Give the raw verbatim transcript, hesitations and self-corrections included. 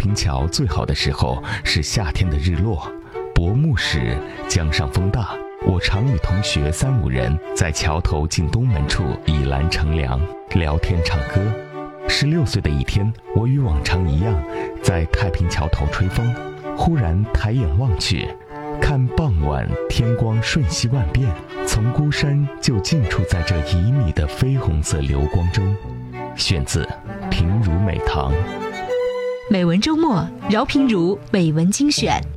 平桥最好的时候是夏天的日落，薄暮时江上风大，我常与同学三五人在桥头进东门处倚栏乘凉，聊天唱歌。十六岁的一天，我与往常一样在太平桥头吹风，忽然抬眼望去，看傍晚天光瞬息万变，从孤山就尽处在这旖旎的绯红色流光中。选自平如美堂。 美文周末，饶平如美文精选。